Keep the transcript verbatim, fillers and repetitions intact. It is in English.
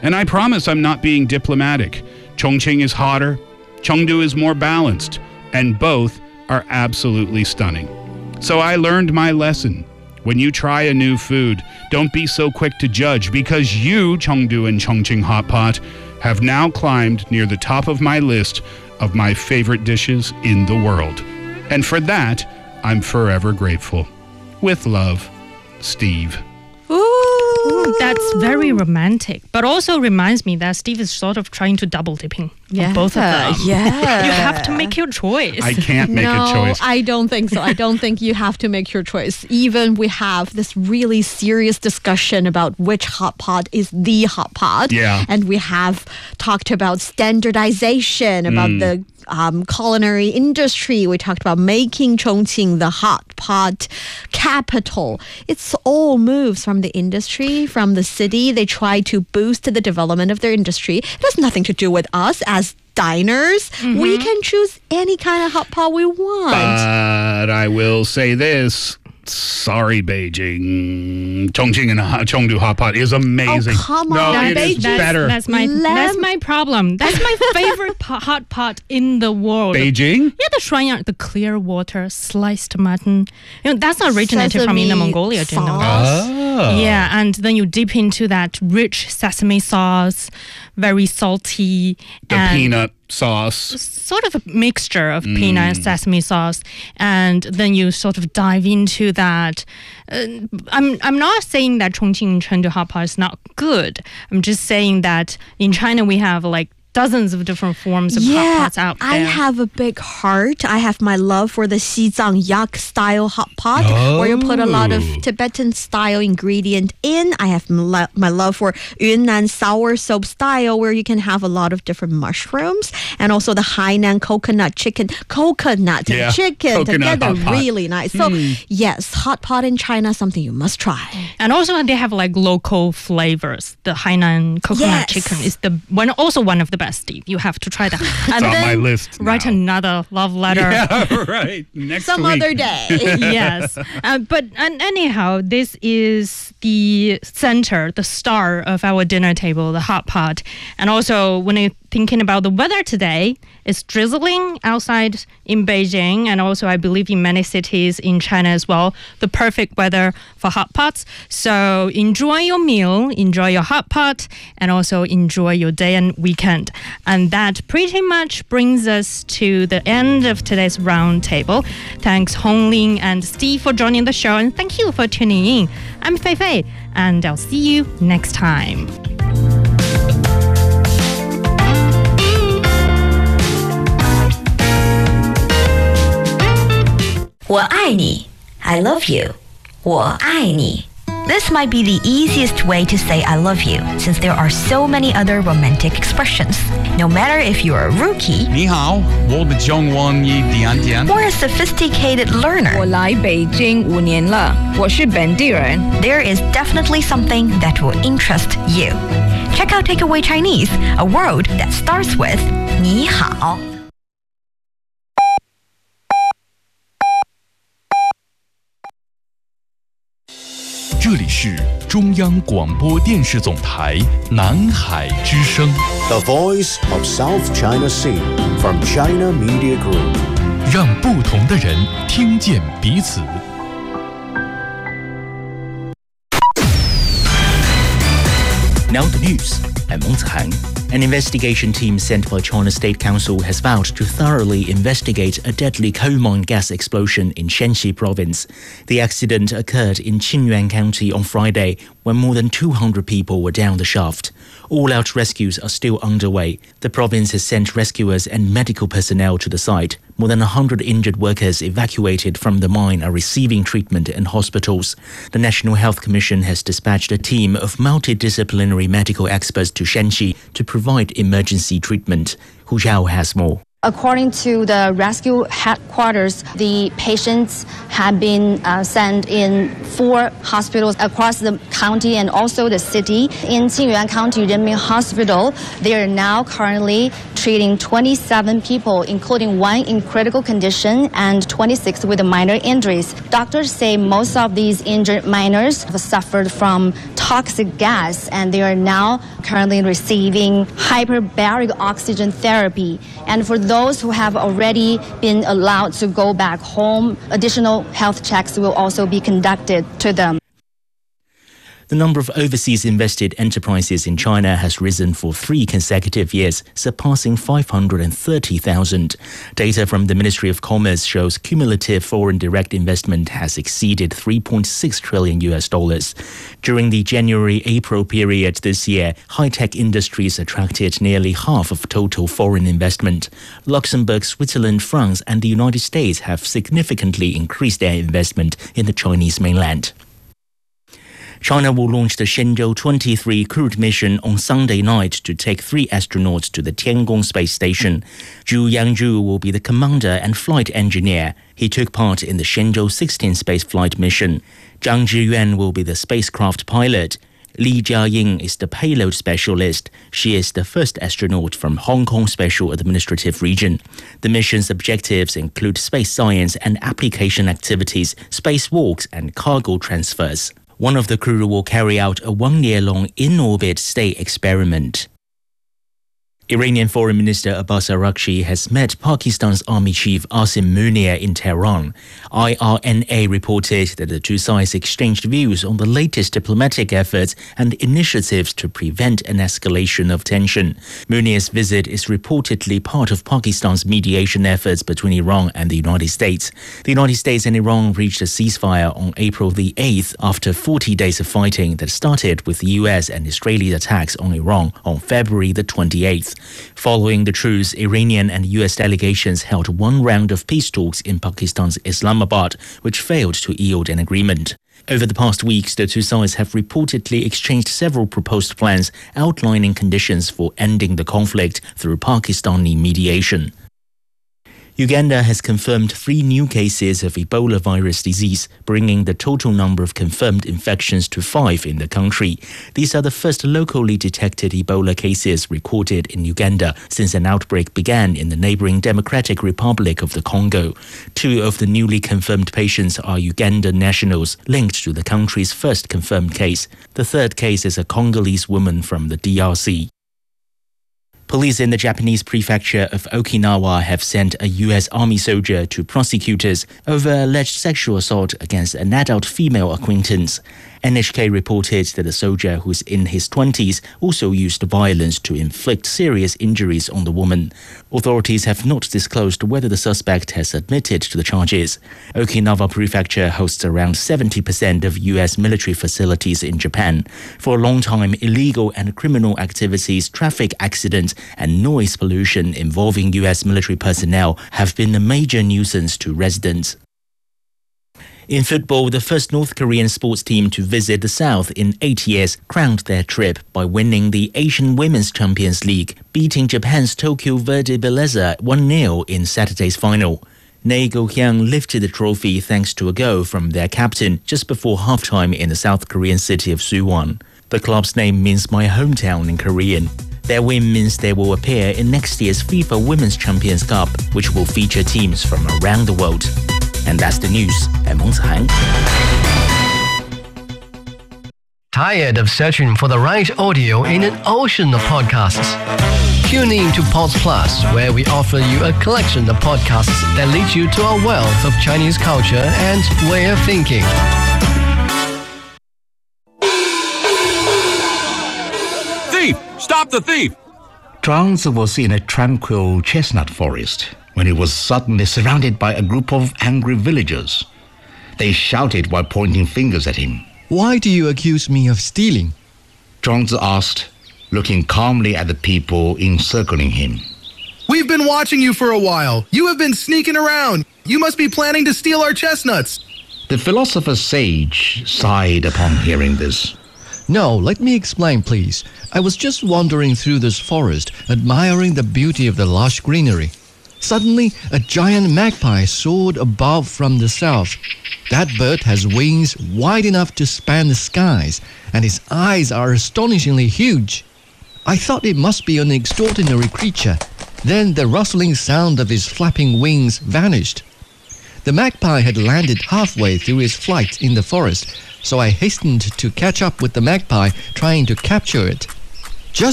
And I promise I'm not being diplomatic. Chongqing is hotter, Chengdu is more balanced, and both are absolutely stunning. So I learned my lesson. When you try a new food, don't be so quick to judge, because you, Chengdu and Chongqing hot pot, have now climbed near the top of my list of my favorite dishes in the world. And for that, I'm forever grateful. With love, Steve. Ooh, that's very romantic, but also reminds me that Steve is sort of trying to double dipping yeah, on both of them. Yeah. You have to make your choice. I can't make no, a choice. I don't think so. I don't think you have to make your choice. Even we have this really serious discussion about which hot pot is the hot pot. Yeah. And we have talked about standardization, about mm. the Um, culinary industry. We talked about making Chongqing the hot pot capital. It's all moves from the industry, from the city. They try to boost the development of their industry. It has nothing to do with us as diners. Mm-hmm. We can choose any kind of hot pot we want. But I will say this. Sorry, Beijing. Chongqing and Chengdu hot pot is amazing. Oh, come on. No, that's, it is that's, better. That's my, that's my problem. That's my favorite pot, hot pot in the world. Beijing? Yeah, the shuanyang, the clear water, sliced mutton. You know, that's originated sesame from Inner Mongolia. Do you know that? Oh. Yeah, and then you dip into that rich sesame sauce, very salty. The and peanut sauce. Sort of a mixture of Mm. peanut and sesame sauce, and then you sort of dive into that. Uh, I'm I'm not saying that Chongqing Chengdu hot pot is not good. I'm just saying that in China we have like dozens of different forms of yeah, hot pots out there. I have a big heart. I have my love for the Xizang yak style hot pot, oh. where you put a lot of Tibetan style ingredient in. I have my love for Yunnan sour soap style, where you can have a lot of different mushrooms, and also the Hainan coconut chicken, coconut yeah, and chicken coconut together, hot pot. really nice. So mm. yes, hot pot in China, something you must try. And also they have like local flavors. The Hainan coconut yes. chicken is the one, also one of the best. Steve, you have to try that. And it's then on my list write now. another love letter. Yeah, right. Next Some week. other day. Yes. Uh, but and anyhow, this is the center, the star of our dinner table, the hot pot. And also, when you're thinking about the weather today, it's drizzling outside in Beijing, and also I believe in many cities in China as well. The perfect weather for hot pots. So enjoy your meal, enjoy your hot pot, and also enjoy your day and weekend. And that pretty much brings us to the end of today's round table. Thanks Hong Ling and Steve for joining the show, and thank you for tuning in. I'm Fei Fei, and I'll see you next time. 我爱你 I love you 我爱你 This might be the easiest way to say I love you, since there are so many other romantic expressions. No matter if you're a rookie 你好我的中文一点点 or a sophisticated learner, 我来北京五年了，我是本地人。 there is definitely something that will interest you. Check out Takeaway Chinese, a word that starts with 你好。 这里是中央广播电视总台南海之声 The Voice of South China Sea from China Media Group. 让不同的人听见彼此 Now the news. I'm Meng Zihang. An investigation team sent by China State Council has vowed to thoroughly investigate a deadly coal mine gas explosion in Shanxi province. The accident occurred in Qingyuan County on Friday, when more than two hundred people were down the shaft. All-out rescues are still underway. The province has sent rescuers and medical personnel to the site. More than one hundred injured workers evacuated from the mine are receiving treatment in hospitals. The National Health Commission has dispatched a team of multidisciplinary medical experts to Shanxi to provide emergency treatment. Hu Zhao has more. According to the rescue headquarters, the patients have been uh, sent in four hospitals across the county and also the city. In Qingyuan County Renmin Hospital, they are now currently treating twenty-seven people, including one in critical condition and twenty-six with minor injuries. Doctors say most of these injured minors have suffered from toxic gas, and they are now currently receiving hyperbaric oxygen therapy. And for those who have already been allowed to go back home, additional health checks will also be conducted to them. The number of overseas invested enterprises in China has risen for three consecutive years, surpassing five hundred thirty thousand. Data from the Ministry of Commerce shows cumulative foreign direct investment has exceeded three point six trillion U S dollars. During the January-April period this year, high-tech industries attracted nearly half of total foreign investment. Luxembourg, Switzerland, France, and the United States have significantly increased their investment in the Chinese mainland. China will launch the Shenzhou twenty-three crewed mission on Sunday night to take three astronauts to the Tiangong space station. Zhu Yangzhu will be the commander and flight engineer. He took part in the Shenzhou sixteen spaceflight mission. Zhang Zhiyuan will be the spacecraft pilot. Li Jiaying is the payload specialist. She is the first astronaut from Hong Kong Special Administrative Region. The mission's objectives include space science and application activities, spacewalks, and cargo transfers. One of the crew will carry out a one-year-long in-orbit stay experiment. Iranian Foreign Minister Abbas Araghchi has met Pakistan's Army Chief Asim Munir in Tehran. I R N A reported that the two sides exchanged views on the latest diplomatic efforts and initiatives to prevent an escalation of tension. Munir's visit is reportedly part of Pakistan's mediation efforts between Iran and the United States. The United States and Iran reached a ceasefire on April the eighth after forty days of fighting that started with the U S and Israeli attacks on Iran on February the twenty-eighth. Following the truce, Iranian and U S delegations held one round of peace talks in Pakistan's Islamabad, which failed to yield an agreement. Over the past weeks, the two sides have reportedly exchanged several proposed plans outlining conditions for ending the conflict through Pakistani mediation. Uganda has confirmed three new cases of Ebola virus disease, bringing the total number of confirmed infections to five in the country. These are the first locally detected Ebola cases recorded in Uganda since an outbreak began in the neighboring Democratic Republic of the Congo. Two of the newly confirmed patients are Ugandan nationals linked to the country's first confirmed case. The third case is a Congolese woman from the D R C. Police in the Japanese prefecture of Okinawa have sent a U S Army soldier to prosecutors over alleged sexual assault against an adult female acquaintance. N H K reported that the soldier, who's in his twenties, also used violence to inflict serious injuries on the woman. Authorities have not disclosed whether the suspect has admitted to the charges. Okinawa Prefecture hosts around seventy percent of U S military facilities in Japan. For a long time, illegal and criminal activities, traffic accidents, and noise pollution involving U S military personnel have been a major nuisance to residents. In football, the first North Korean sports team to visit the South in eight years crowned their trip by winning the Asian Women's Champions League, beating Japan's Tokyo Verde Belleza one nil in Saturday's final. Nae Go-hyang lifted the trophy thanks to a goal from their captain just before halftime in the South Korean city of Suwon. The club's name means my hometown in Korean. Their win means they will appear in next year's FIFA Women's Champions Cup, which will feature teams from around the world. And that's the news. I'm Meng Zhan. Tired of searching for the right audio in an ocean of podcasts? Tune in to Pods Plus, where we offer you a collection of podcasts that lead you to a wealth of Chinese culture and way of thinking. Thief! Stop the thief! Zhuangzi was in a tranquil chestnut forest when he was suddenly surrounded by a group of angry villagers. They shouted while pointing fingers at him. Why do you accuse me of stealing? Zhuangzi asked, looking calmly at the people encircling him. We've been watching you for a while. You have been sneaking around. You must be planning to steal our chestnuts. The philosopher sage sighed upon hearing this. No, let me explain, please. I was just wandering through this forest, admiring the beauty of the lush greenery. Suddenly, a giant magpie soared above from the south. That bird has wings wide enough to span the skies, and its eyes are astonishingly huge. I thought it must be an extraordinary creature. Then the rustling sound of his flapping wings vanished. The magpie had landed halfway through its flight in the forest, so I hastened to catch up with the magpie, trying to capture it.